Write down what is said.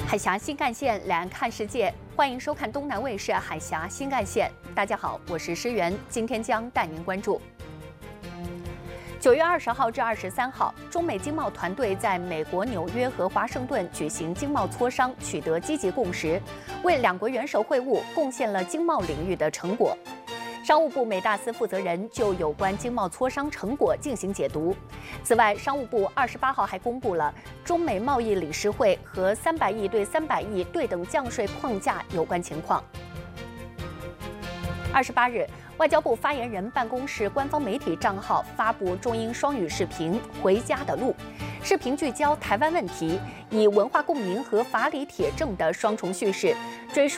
海峡新干线，两岸看世界，欢迎收看东南卫视海峡新干线。大家好，我是施源，今天将带您关注9月20号至23号，中美经贸团队在美国纽约和华盛顿举行经贸磋商，取得积极共识，为两国元首会晤贡献了经贸领域的成果。商务部美大司负责人就有关经贸磋商成果进行解读。此外，商务部28号还公布了中美贸易理事会和300亿对300亿对等降税框架有关情况。28日，外交部发言人办公室官方媒体账号发布中英双语视频《回家的路》，视频聚焦台湾问题，以文化共鸣和法理铁证的双重叙事，追溯